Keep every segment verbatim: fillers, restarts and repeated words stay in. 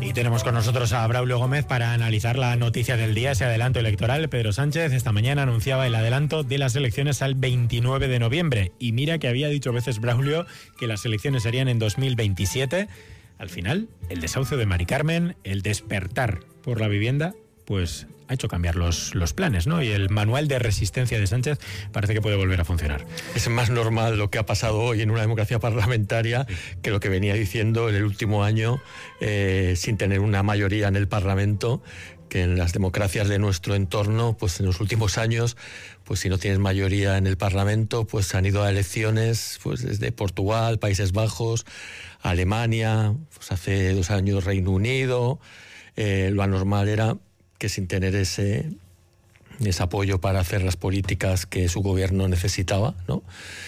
Y tenemos con nosotros a Braulio Gómez para analizar la noticia del día, ese adelanto electoral. Pedro Sánchez esta mañana anunciaba el adelanto de las elecciones al veintinueve de noviembre. Y mira que había dicho veces Braulio que las elecciones serían en dos mil veintisiete. Al final, el desahucio de Mari Carmen, el despertar por la vivienda, pues ha hecho cambiar los, los planes, ¿no? Y el manual de resistencia de Sánchez parece que puede volver a funcionar. Es más normal lo que ha pasado hoy en una democracia parlamentaria que lo que venía diciendo en el último año eh, sin tener una mayoría en el Parlamento, que en las democracias de nuestro entorno, pues en los últimos años, pues si no tienes mayoría en el Parlamento, pues han ido a elecciones pues desde Portugal, Países Bajos, Alemania, pues hace dos años Reino Unido. Eh, lo anormal era que sin tener ese, ese apoyo para hacer las políticas que su gobierno necesitaba, ¿no?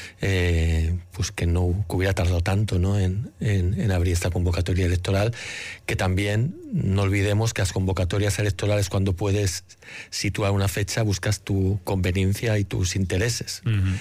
Eh, pues que no que hubiera tardado tanto, ¿no? en, en, en abrir esta convocatoria electoral, que también no olvidemos que las convocatorias electorales, cuando puedes situar una fecha, buscas tu conveniencia y tus intereses. Uh-huh.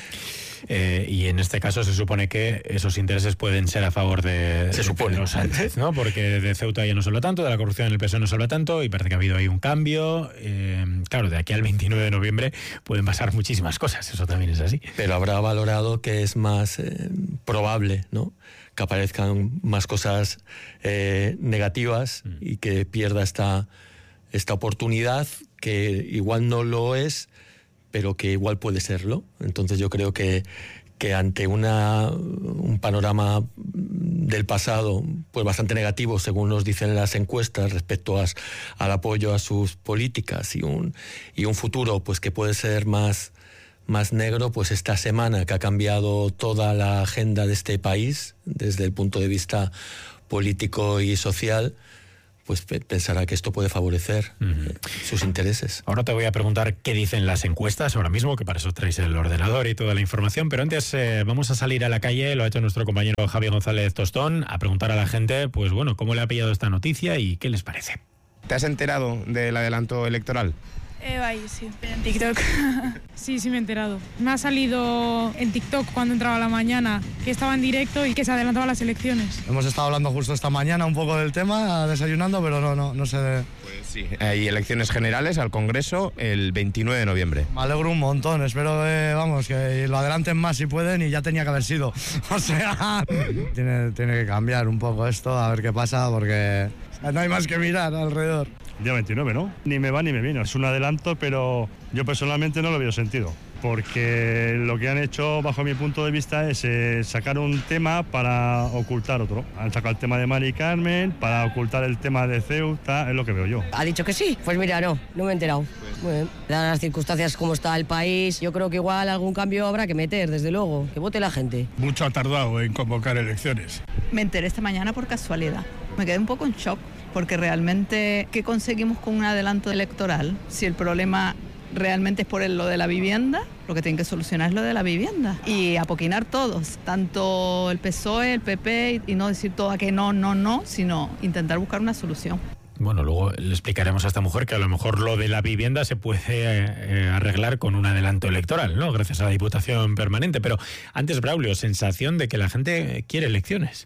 Eh, y en este caso se supone que esos intereses pueden ser a favor de, se de supone. Pedro Sánchez, ¿no? Porque de Ceuta ya no se habla tanto, de la corrupción en el P S O E no se habla tanto, y parece que ha habido ahí un cambio. Eh, claro, de aquí al veintinueve de noviembre pueden pasar muchísimas cosas, eso también es así. Pero habrá valorado que es más eh, probable, ¿no?, que aparezcan más cosas eh, negativas mm. y que pierda esta, esta oportunidad, que igual no lo es, pero que igual puede serlo. Entonces yo creo que, que ante una, un panorama del pasado pues bastante negativo, según nos dicen las encuestas, respecto a, al apoyo a sus políticas, y un, y un futuro pues que puede ser más, más negro, pues esta semana que ha cambiado toda la agenda de este país desde el punto de vista político y social, pues pensará que esto puede favorecer uh-huh. sus intereses. Ahora te voy a preguntar qué dicen las encuestas ahora mismo, que para eso traéis el ordenador y toda la información, pero antes eh, vamos a salir a la calle, lo ha hecho nuestro compañero Javi González Tostón, a preguntar a la gente, pues bueno, cómo le ha pillado esta noticia y qué les parece. ¿Te has enterado del adelanto electoral? Eh, vaya, sí, en TikTok. Sí, sí me he enterado. Me ha salido en TikTok cuando entraba a la mañana que estaba en directo y que se adelantaban las elecciones. Hemos estado hablando justo esta mañana un poco del tema, desayunando, pero no, no, no sé de... Pues sí, hay elecciones generales al Congreso el veintinueve de noviembre. Me alegro un montón, espero que, vamos, que lo adelanten más si pueden, y ya tenía que haber sido. O sea, tiene, tiene que cambiar un poco esto, a ver qué pasa, porque no hay más que mirar alrededor. Día veintinueve, ¿no? Ni me va ni me viene. Es un adelanto, pero yo personalmente no lo veo sentido. Porque lo que han hecho, bajo mi punto de vista, es eh, sacar un tema para ocultar otro. Han sacado el tema de Mari Carmen para ocultar el tema de Ceuta, es lo que veo yo. ¿Ha dicho que sí? Pues mira, no, no me he enterado. Muy bien. Dadas las circunstancias como está el país, yo creo que igual algún cambio habrá que meter, desde luego. Que vote la gente. Mucho ha tardado en convocar elecciones. Me enteré esta mañana por casualidad. Me quedé un poco en shock, porque realmente, ¿qué conseguimos con un adelanto electoral? Si el problema realmente es por el, lo de la vivienda, lo que tienen que solucionar es lo de la vivienda. Y apoquinar todos, tanto el P S O E, el P P, y no decir todo a que no, no, no, sino intentar buscar una solución. Bueno, luego le explicaremos a esta mujer que a lo mejor lo de la vivienda se puede eh, arreglar con un adelanto electoral, ¿no? Gracias a la Diputación Permanente. Pero antes, Braulio, sensación de que la gente quiere elecciones.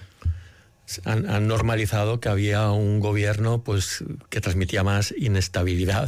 Han, han normalizado que había un gobierno pues que transmitía más inestabilidad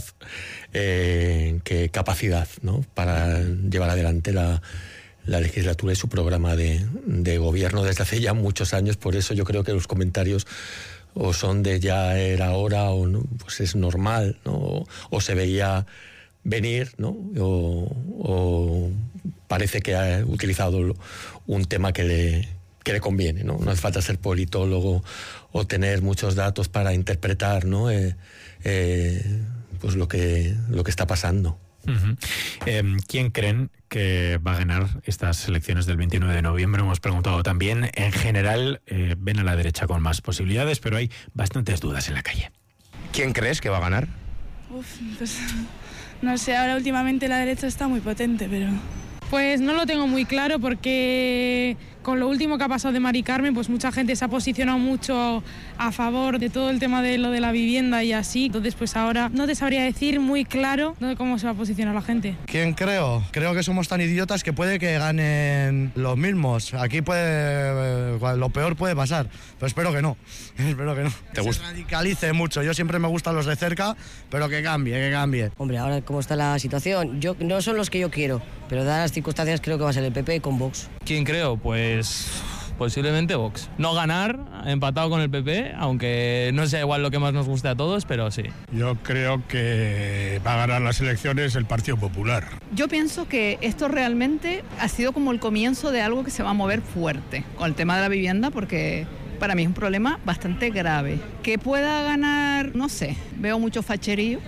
eh, que capacidad, ¿no?, para llevar adelante la, la legislatura y su programa de, de gobierno desde hace ya muchos años. Por eso yo creo que los comentarios o son de ya era hora, o no, pues es normal, ¿no?, o, o se veía venir, ¿no?, o, o parece que ha utilizado un tema que le que le conviene, ¿no? No hace falta ser politólogo o tener muchos datos para interpretar, ¿no?, eh, eh, pues lo que, lo que está pasando. Uh-huh. Eh, ¿Quién creen que va a ganar estas elecciones del veintinueve de noviembre? Hemos preguntado también. En general, eh, ven a la derecha con más posibilidades, pero hay bastantes dudas en la calle. ¿Quién crees que va a ganar? Uf, pues no sé, ahora últimamente la derecha está muy potente, pero... Pues no lo tengo muy claro, porque Con lo último que ha pasado de Mari Carmen, pues mucha gente se ha posicionado mucho a favor de todo el tema de lo de la vivienda y así. Entonces, pues ahora no te sabría decir muy claro cómo se va a posicionar la gente. ¿Quién creo? Creo que somos tan idiotas que puede que ganen los mismos. Aquí puede, lo peor puede pasar, pero espero que no. Espero que no. ¿Te gusta? Se radicalice mucho. Yo siempre me gustan los de cerca, pero que cambie, que cambie. Hombre, ahora cómo está la situación, yo no son los que yo quiero, pero dadas las circunstancias creo que va a ser el P P con Vox. ¿Quién creo? Pues posiblemente Vox. No ganar, empatado con el P P, aunque no sea igual lo que más nos guste a todos, pero sí. Yo creo que va a ganar las elecciones el Partido Popular. Yo pienso que esto realmente ha sido como el comienzo de algo que se va a mover fuerte con el tema de la vivienda, porque para mí es un problema bastante grave. Que pueda ganar, no sé, veo mucho facherío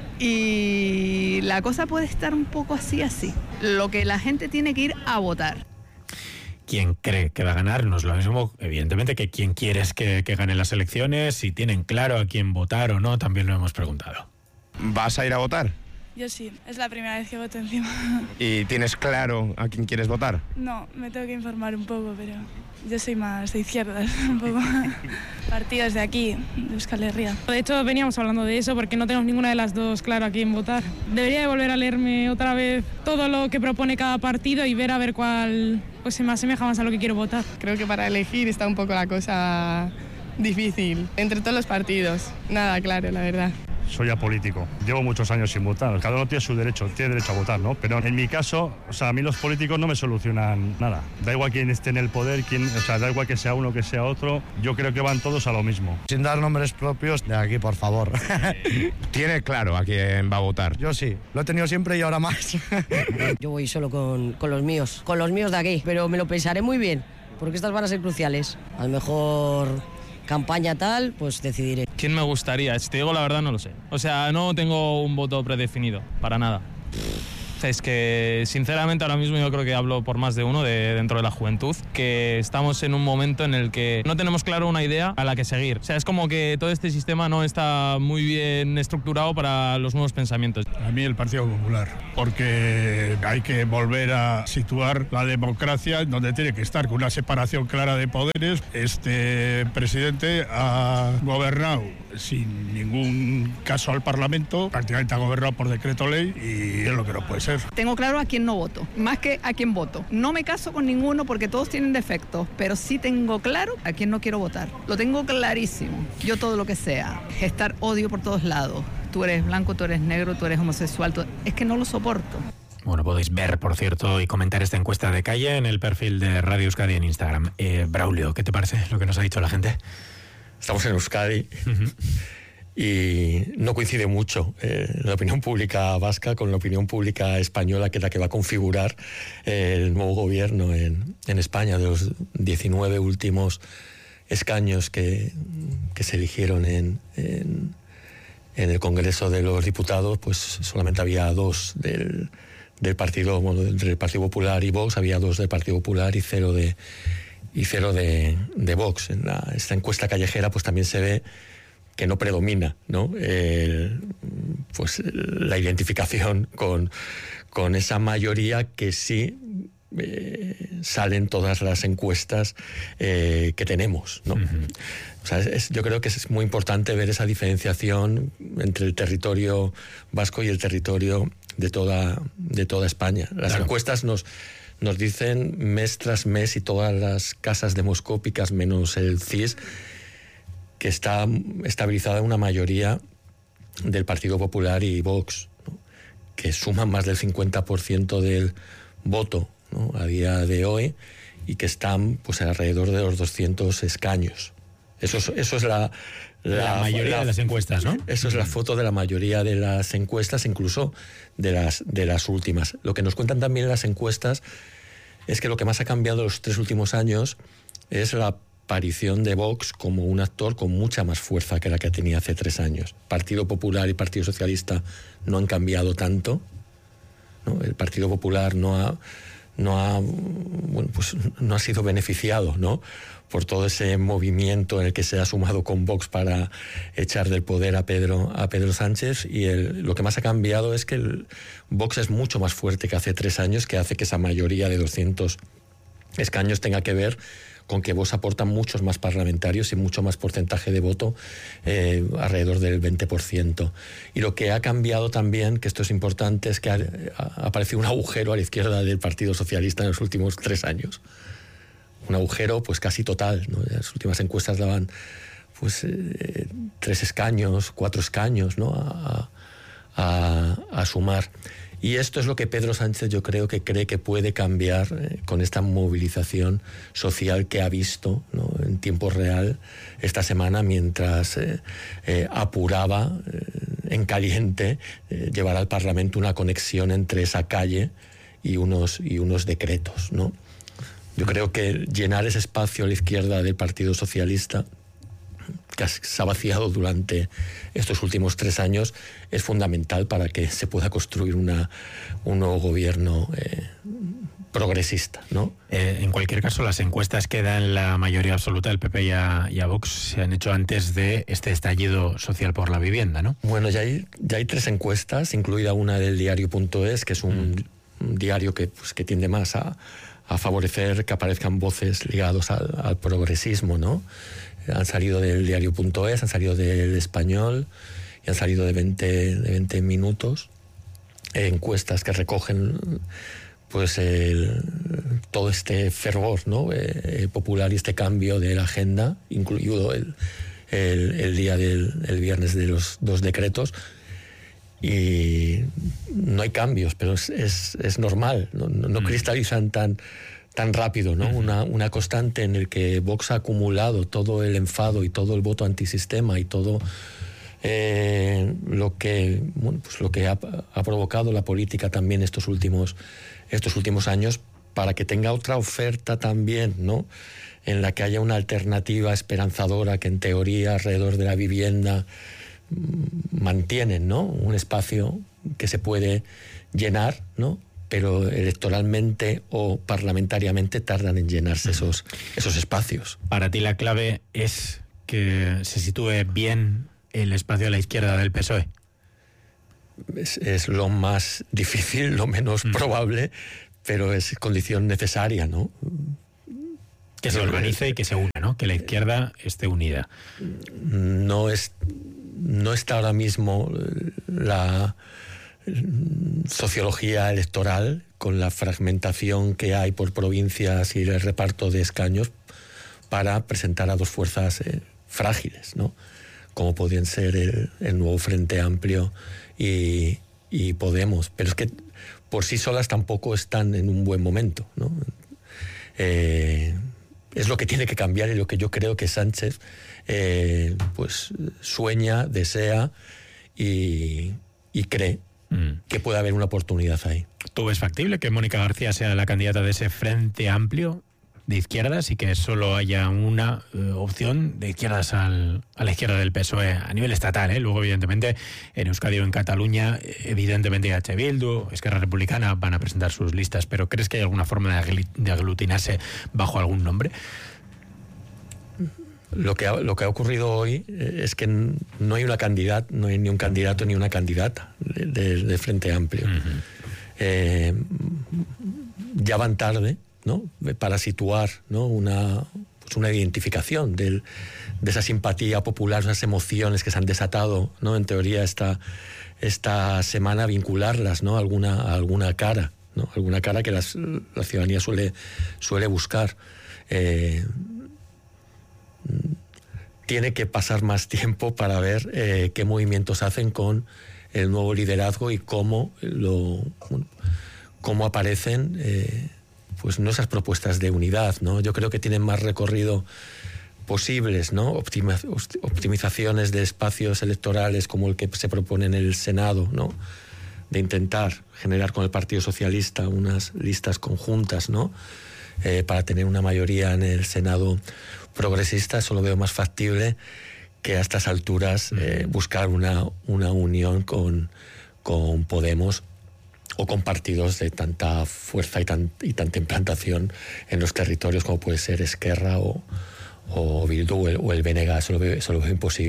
y la cosa puede estar un poco así, así. Lo que la gente tiene que ir a votar. ¿Quién cree que va a ganar? No es lo mismo, evidentemente, que quién quieres que, que gane las elecciones. Si tienen claro a quién votar o no, también lo hemos preguntado. ¿Vas a ir a votar? Yo sí, es la primera vez que voto encima. ¿Y tienes claro a quién quieres votar? No, me tengo que informar un poco, pero yo soy más de izquierdas, un poco. Partidos de aquí, de Euskal Herria. De hecho, veníamos hablando de eso porque no tenemos ninguna de las dos claro a quién votar. Debería de volver a leerme otra vez todo lo que propone cada partido y ver a ver cuál pues, se me asemeja más a lo que quiero votar. Creo que para elegir está un poco la cosa difícil. Entre todos los partidos, nada claro, la verdad. Soy apolítico. Llevo muchos años sin votar. Cada uno tiene su derecho, tiene derecho a votar, ¿no? Pero en mi caso, o sea, a mí los políticos no me solucionan nada. Da igual quién esté en el poder, quién, o sea, da igual que sea uno que sea otro. Yo creo que van todos a lo mismo. Sin dar nombres propios, de aquí, por favor. ¿Tiene claro a quién va a votar? Yo sí, lo he tenido siempre y ahora más. Yo voy solo con, con los míos, con los míos de aquí, pero me lo pensaré muy bien, porque estas van a ser cruciales. A lo mejor campaña tal, pues decidiré. ¿Quién me gustaría? Si te digo la verdad, no lo sé. O sea, no tengo un voto predefinido, para nada. Es que, sinceramente, ahora mismo yo creo que hablo por más de uno de dentro de la juventud, que estamos en un momento en el que no tenemos claro una idea a la que seguir. O sea, es como que todo este sistema no está muy bien estructurado para los nuevos pensamientos. A mí el Partido Popular, porque hay que volver a situar la democracia donde tiene que estar, con una separación clara de poderes. Este presidente ha gobernado sin ningún caso al Parlamento, prácticamente ha gobernado por decreto ley y es lo que no puede ser. Tengo claro a quién no voto, más que a quién voto. No me caso con ninguno porque todos tienen defectos, pero sí tengo claro a quién no quiero votar. Lo tengo clarísimo. Yo todo lo que sea, gestar odio por todos lados. Tú eres blanco, tú eres negro, tú eres homosexual, tú... es que no lo soporto. Bueno, podéis ver, por cierto, y comentar esta encuesta de calle en el perfil de Radio Euskadi en Instagram. Eh, Braulio, ¿qué te parece lo que nos ha dicho la gente? Estamos en Euskadi uh-huh. y no coincide mucho eh, la opinión pública vasca con la opinión pública española, que es la que va a configurar eh, el nuevo gobierno en, en España. De los diecinueve últimos escaños que, que se eligieron en, en, en el Congreso de los Diputados, pues solamente había dos del, del partido, bueno, del Partido Popular y Vox, había dos del Partido Popular y cero de y cero de, de Vox. En la, esta encuesta callejera pues también se ve que no predomina, ¿no? El, pues la identificación con, con esa mayoría que sí eh, salen todas las encuestas eh, que tenemos, ¿no? Uh-huh. O sea, es, yo creo que es muy importante ver esa diferenciación entre el territorio vasco y el territorio de toda, de toda España. Las claro. encuestas nos Nos dicen mes tras mes, y todas las casas demoscópicas menos el C I S, que está estabilizada una mayoría del Partido Popular y Vox, ¿no? Que suman más del cincuenta por ciento del voto, ¿no? A día de hoy, y que están pues alrededor de los doscientos escaños. Eso es, eso es la, la, la mayoría la, de las encuestas, ¿no? Eso es la foto de la mayoría de las encuestas, incluso de las, de las últimas. Lo que nos cuentan también las encuestas es que lo que más ha cambiado los tres últimos años es la aparición de Vox como un actor con mucha más fuerza que la que tenía hace tres años. Partido Popular y Partido Socialista no han cambiado tanto, ¿no? El Partido Popular no ha, no ha, bueno, pues no ha sido beneficiado, ¿no?, por todo ese movimiento en el que se ha sumado con Vox para echar del poder a Pedro, a Pedro Sánchez, y el, lo que más ha cambiado es que el Vox es mucho más fuerte que hace tres años, que hace que esa mayoría de doscientos escaños tenga que ver con que Vox aporta muchos más parlamentarios y mucho más porcentaje de voto, eh, alrededor del veinte por ciento. Y lo que ha cambiado también, que esto es importante, es que ha, ha aparecido un agujero a la izquierda del Partido Socialista en los últimos tres años. Un agujero pues casi total, ¿no? Las últimas encuestas daban pues eh, tres escaños, cuatro escaños, ¿no? a, a, a sumar. Y esto es lo que Pedro Sánchez yo creo que cree que puede cambiar eh, con esta movilización social que ha visto, ¿no? en tiempo real esta semana, mientras eh, eh, apuraba eh, en caliente eh, llevar al Parlamento una conexión entre esa calle y unos, y unos decretos, ¿no? Yo creo que llenar ese espacio a la izquierda del Partido Socialista, que se ha vaciado durante estos últimos tres años, es fundamental para que se pueda construir una, un nuevo gobierno eh, progresista, ¿no? Eh, en cualquier caso, las encuestas que dan la mayoría absoluta del P P y a, y a Vox se han hecho antes de este estallido social por la vivienda, ¿no? Bueno, ya hay, ya hay tres encuestas, incluida una del diario punto es, que es un, mm. un diario que, pues, que tiende más a, a favorecer que aparezcan voces ligados al, al progresismo, ¿no? Han salido del diario punto es, han salido del Español y han salido de veinte, de veinte minutos, eh, encuestas que recogen pues el, todo este fervor, ¿no? eh, popular y este cambio de la agenda, incluido el, el, el día del el viernes de los dos decretos. Y no hay cambios, pero es, es, es normal, no, no, no cristalizan tan... tan rápido, ¿no? Uh-huh. Una, una constante en el que Vox ha acumulado todo el enfado y todo el voto antisistema y todo eh, lo que, bueno, pues lo que ha, ha provocado la política también estos últimos, estos últimos años, para que tenga otra oferta también, ¿no? En la que haya una alternativa esperanzadora que en teoría alrededor de la vivienda mantienen, ¿no? Un espacio que se puede llenar, ¿no? Pero electoralmente o parlamentariamente tardan en llenarse esos, esos espacios. Para ti la clave es que se sitúe bien el espacio a la izquierda del P S O E. Es, es lo más difícil, lo menos mm. probable, pero es condición necesaria, ¿no? Que se organice y que se una, ¿no? Que la izquierda esté unida. No es, no está ahora mismo la sociología electoral, con la fragmentación que hay por provincias y el reparto de escaños, para presentar a dos fuerzas eh, frágiles, ¿no? Como podrían ser el, el nuevo Frente Amplio y, y Podemos. Pero es que por sí solas tampoco están en un buen momento, ¿no? Eh, es lo que tiene que cambiar y lo que yo creo que Sánchez eh, pues sueña, desea y, y cree que puede haber una oportunidad ahí. ¿Tú ves factible que Mónica García sea la candidata de ese Frente Amplio de izquierdas y que solo haya una eh, opción de izquierdas al, a la izquierda del P S O E a nivel estatal, ¿eh? Luego, evidentemente, en Euskadi o en Cataluña, evidentemente H. Bildu, Esquerra Republicana van a presentar sus listas, pero ¿crees que hay alguna forma de, de aglutinarse bajo algún nombre? Lo que, ha, lo que ha ocurrido hoy es que no hay una candidata, no hay ni un candidato ni una candidata de, de, de Frente Amplio. Uh-huh. Eh, ya van tarde, ¿no? Para situar, ¿no? una, pues una identificación del, de esa simpatía popular, esas emociones que se han desatado, ¿no? En teoría esta, esta semana, vincularlas, ¿no? a alguna, a alguna cara, ¿no? Alguna cara que las, la ciudadanía suele, suele buscar. Eh, tiene que pasar más tiempo para ver eh, qué movimientos hacen con el nuevo liderazgo y cómo lo cómo aparecen eh, pues no esas propuestas de unidad, ¿no? Yo creo que tienen más recorrido posibles, ¿no? Optima, optimizaciones de espacios electorales como el que se propone en el Senado, ¿no? De intentar generar con el Partido Socialista unas listas conjuntas, ¿no? Eh, para tener una mayoría en el Senado progresista. Eso lo veo más factible que a estas alturas eh, buscar una, una unión con, con Podemos o con partidos de tanta fuerza y, tan, y tanta implantación en los territorios como puede ser Esquerra o, o Bildu o el, o el B N G. Eso lo veo, eso lo veo imposible.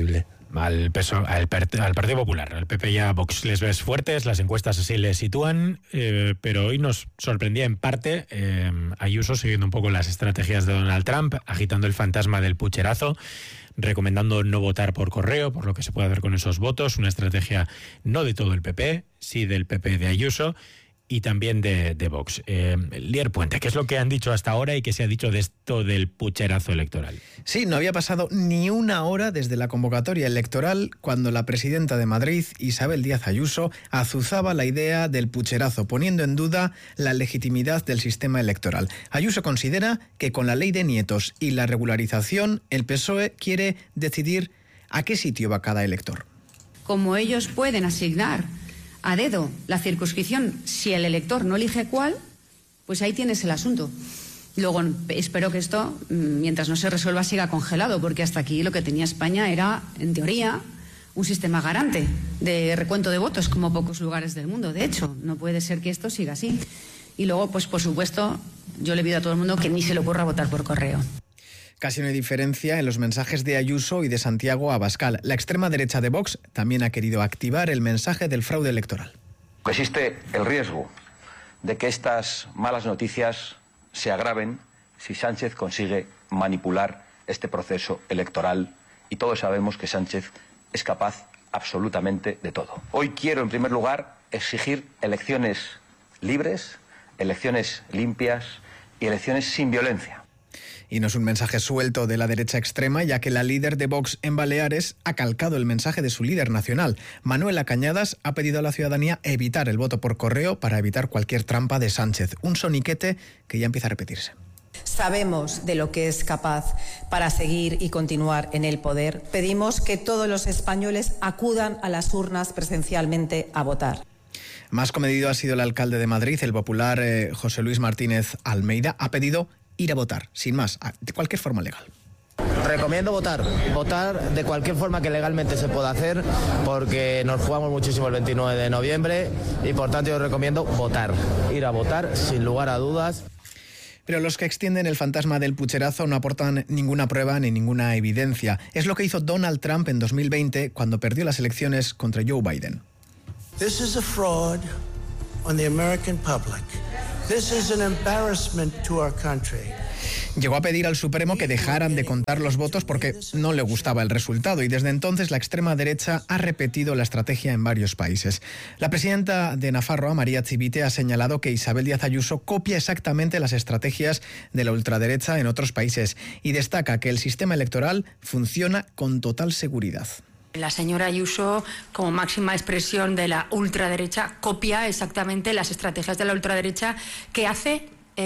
al, P S O E, al, al Partido Popular. Al P P y a Vox les ves fuertes, las encuestas así les sitúan, eh, pero hoy nos sorprendía en parte eh, Ayuso siguiendo un poco las estrategias de Donald Trump, agitando el fantasma del pucherazo, recomendando no votar por correo, por lo que se puede ver con esos votos, una estrategia no de todo el P P, sí del P P de Ayuso y también de, de Vox. Eh, Lier Puente, ¿qué es lo que han dicho hasta ahora y qué se ha dicho de esto del pucherazo electoral? Sí, no había pasado ni una hora desde la convocatoria electoral cuando la presidenta de Madrid, Isabel Díaz Ayuso, azuzaba la idea del pucherazo, poniendo en duda la legitimidad del sistema electoral. Ayuso considera que con la ley de nietos y la regularización, el P S O E quiere decidir a qué sitio va cada elector. Como ellos pueden asignar a dedo la circunscripción, si el elector no elige cuál, pues ahí tienes el asunto. Luego, espero que esto, mientras no se resuelva, siga congelado, porque hasta aquí lo que tenía España era, en teoría, un sistema garante de recuento de votos, como pocos lugares del mundo. De hecho, no puede ser que esto siga así. Y luego, pues por supuesto, yo le pido a todo el mundo que ni se le ocurra votar por correo. Casi no hay diferencia en los mensajes de Ayuso y de Santiago Abascal. La extrema derecha de Vox también ha querido activar el mensaje del fraude electoral. Existe el riesgo de que estas malas noticias se agraven si Sánchez consigue manipular este proceso electoral, y todos sabemos que Sánchez es capaz absolutamente de todo. Hoy quiero, en primer lugar, exigir elecciones libres, elecciones limpias y elecciones sin violencia. Y no es un mensaje suelto de la derecha extrema, ya que la líder de Vox en Baleares ha calcado el mensaje de su líder nacional. Manuela Cañadas ha pedido a la ciudadanía evitar el voto por correo para evitar cualquier trampa de Sánchez. Un soniquete que ya empieza a repetirse. Sabemos de lo que es capaz para seguir y continuar en el poder. Pedimos que todos los españoles acudan a las urnas presencialmente a votar. Más comedido ha sido el alcalde de Madrid, el popular eh, José Luis Martínez Almeida. Ha pedido ir a votar, sin más, de cualquier forma legal. Recomiendo votar, votar de cualquier forma que legalmente se pueda hacer, porque nos jugamos muchísimo el veintinueve de noviembre y por tanto yo recomiendo votar, ir a votar sin lugar a dudas. Pero los que extienden el fantasma del pucherazo no aportan ninguna prueba ni ninguna evidencia. Es lo que hizo Donald Trump en dos mil veinte cuando perdió las elecciones contra Joe Biden. This is a fraud on the American public. This is an embarrassment to our country. Llegó a pedir al Supremo que dejaran de contar los votos porque no le gustaba el resultado, y desde entonces la extrema derecha ha repetido la estrategia en varios países. La presidenta de Nafarroa, María Chivite, ha señalado que Isabel Díaz Ayuso copia exactamente las estrategias de la ultraderecha en otros países y destaca que el sistema electoral funciona con total seguridad. La señora Ayuso, como máxima expresión de la ultraderecha, copia exactamente las estrategias de la ultraderecha que hace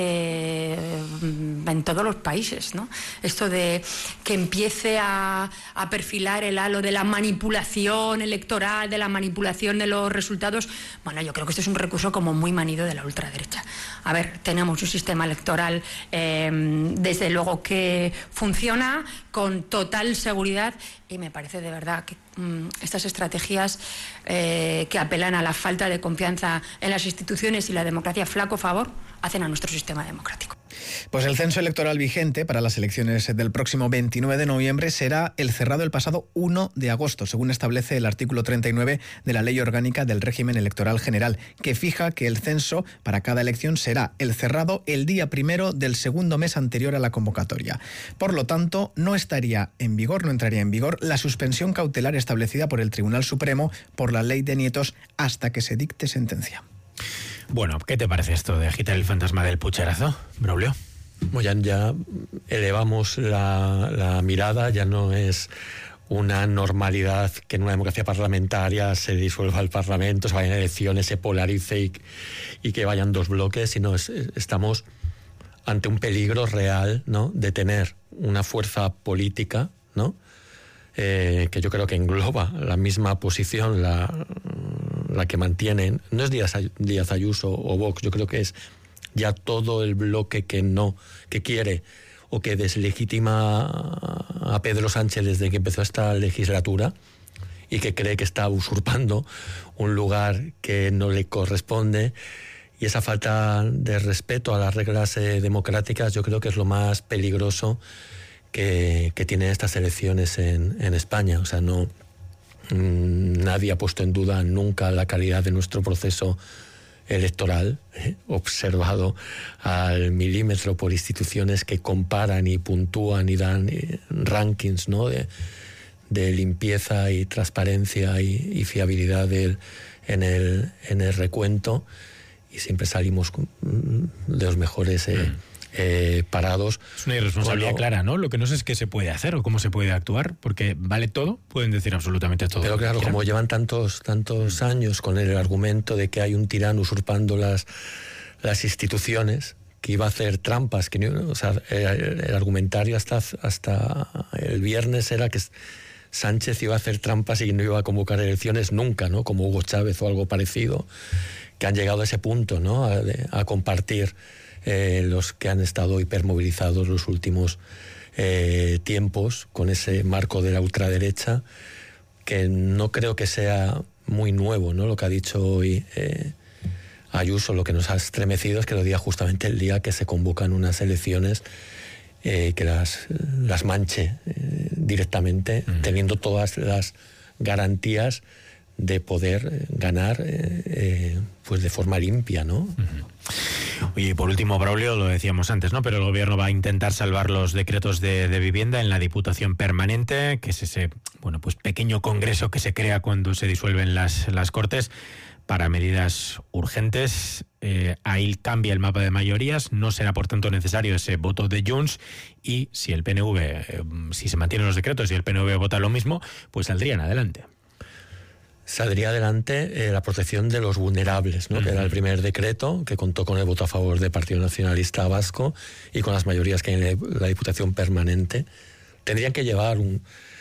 eh, en todos los países, ¿no? Esto de que empiece a, a perfilar el halo de la manipulación electoral, de la manipulación de los resultados. Bueno, yo creo que este es un recurso como muy manido de la ultraderecha. A ver, tenemos un sistema electoral, eh, desde luego que funciona con total seguridad, y me parece de verdad que mmm, estas estrategias eh, que apelan a la falta de confianza en las instituciones y la democracia, flaco favor hacen a nuestro sistema democrático. Pues el censo electoral vigente para las elecciones del próximo veintinueve de noviembre será el cerrado el pasado uno de agosto, según establece el artículo treinta y nueve de la Ley Orgánica del Régimen Electoral General, que fija que el censo para cada elección será el cerrado el día primero del segundo mes anterior a la convocatoria. Por lo tanto, no estaría en vigor, no entraría en vigor la suspensión cautelar establecida por el Tribunal Supremo por la Ley de Nietos hasta que se dicte sentencia. Bueno, ¿qué te parece esto de agitar el fantasma del pucherazo, Braulio? Bueno, ya, ya elevamos la, la mirada, ya no es una normalidad que en una democracia parlamentaria se disuelva el Parlamento, se vayan elecciones, se polarice y, y que vayan dos bloques, sino es, estamos ante un peligro real, ¿no?, de tener una fuerza política, ¿no?, eh, que yo creo que engloba la misma posición, la, la que mantienen, no es Díaz, Díaz Ayuso o Vox, yo creo que es ya todo el bloque que no, que quiere o que deslegitima a Pedro Sánchez desde que empezó esta legislatura y que cree que está usurpando un lugar que no le corresponde, y esa falta de respeto a las reglas eh, democráticas yo creo que es lo más peligroso que, que tienen estas elecciones en, en España. O sea, no, Nadie ha puesto en duda nunca la calidad de nuestro proceso electoral, eh, observado al milímetro por instituciones que comparan y puntúan y dan eh, rankings, ¿no?, de, de limpieza y transparencia y, y fiabilidad del, en, el, en el recuento, y siempre salimos de los mejores eh, mm. Eh, parados. Es una irresponsabilidad lo, clara, ¿no? Lo que no sé es qué se puede hacer o cómo se puede actuar, porque vale todo, pueden decir absolutamente todo. Pero claro, como llevan tantos tantos mm. años con el argumento de que hay un tirano usurpando las, las instituciones, que iba a hacer trampas, que no, o sea, el, el argumentario hasta, hasta el viernes era que Sánchez iba a hacer trampas y no iba a convocar elecciones nunca, ¿no? Como Hugo Chávez o algo parecido, que han llegado a ese punto, ¿no? A, a compartir Eh, los que han estado hipermovilizados los últimos eh, tiempos con ese marco de la ultraderecha, que no creo que sea muy nuevo, ¿no? Lo que ha dicho hoy eh, Ayuso, lo que nos ha estremecido es que lo diga justamente el día que se convocan unas elecciones, eh, que las, las manche eh, directamente, uh-huh. teniendo todas las garantías de poder ganar eh, eh, pues de forma limpia, ¿no? Uh-huh. Oye, y por último, Braulio, lo decíamos antes, ¿no? Pero el gobierno va a intentar salvar los decretos de, de vivienda en la Diputación Permanente, que es ese, bueno, pues pequeño congreso que se crea cuando se disuelven las, las Cortes, para medidas urgentes. Eh, ahí cambia el mapa de mayorías, no será por tanto necesario ese voto de Junts, y si el P N V, eh, si se mantienen los decretos y el P N V vota lo mismo, pues saldrían adelante. Saldría adelante eh, la protección de los vulnerables, ¿no? Uh-huh. Que era el primer decreto, que contó con el voto a favor del Partido Nacionalista Vasco y con las mayorías que hay en la Diputación Permanente. Tendrían que llevar un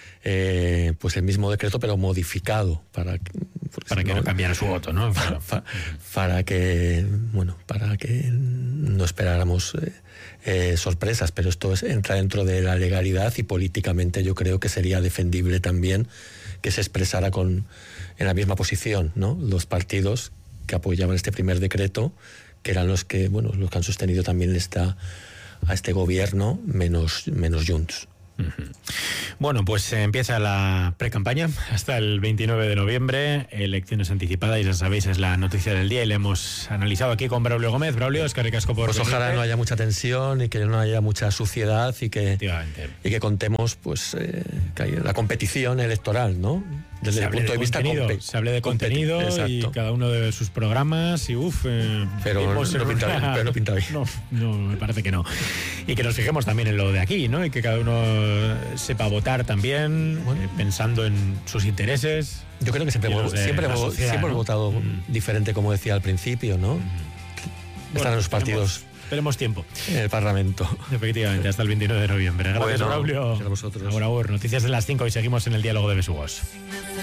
eh, pues el mismo decreto, pero modificado para que, para que no, no cambiara su voto, ¿no? Para, para, para que bueno, para que no esperáramos eh, eh, sorpresas, pero esto es, entra dentro de la legalidad, y políticamente yo creo que sería defendible también que se expresara con en la misma posición, ¿no? Los partidos que apoyaban este primer decreto, que eran los que, bueno, los que han sostenido también esta, a este gobierno, menos, menos Junts. Uh-huh. Bueno, pues eh, empieza la precampaña hasta el veintinueve de noviembre, elecciones anticipadas, y ya sabéis, es la noticia del día y la hemos analizado aquí con Braulio Gómez. Braulio, es que ricasco por Pues venirte. Ojalá no haya mucha tensión y que no haya mucha suciedad, y que, y que contemos pues eh, que hay la competición electoral, ¿no? Desde se el punto de, de vista compe- se hable de contenido competi- y cada uno de sus programas y uff, eh, pero, no, no pinta bien, pero no pinta bien. No, no, me parece que no. Y que nos fijemos también en lo de aquí, ¿no? Y que cada uno sepa votar también, bueno, eh, pensando en sus intereses. Yo creo que siempre, hemos, siempre, hemos, sociedad, siempre ¿no? hemos votado mm. diferente, como decía al principio, ¿no? Mm. Están bueno, en los partidos. Tenemos tiempo. En el Parlamento. Efectivamente, hasta el veintinueve de noviembre. Gracias, bueno, Braulio. Gracias a vosotros. Ahora, noticias de las cinco y seguimos en el diálogo de Besugos.